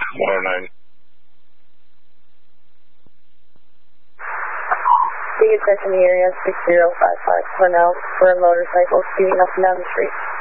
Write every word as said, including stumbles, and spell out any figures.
one oh nine. Big attention to the area six zero five five Cornell for a motorcycle speeding up and down the street.